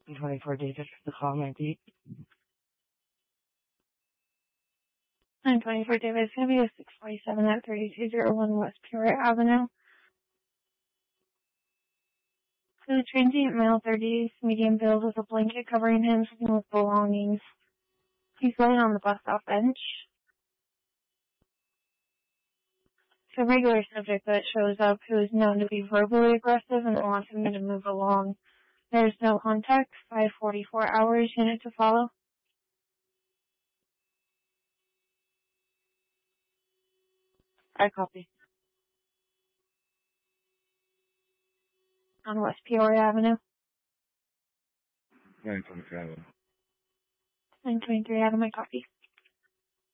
24 Davis, the call might be. 924 Davis, going to be a 647 at 3201 West Peoria Avenue. So the transient male, 30s, medium build with a blanket covering him, sitting with belongings. He's laying on the bus stop bench. It's a regular subject that shows up who is known to be verbally aggressive and wants him to move along. There's no contact. 5:44 hours, unit to follow. I copy. On West Peoria Avenue. 923 Avenue. 923 Avenue, I copy.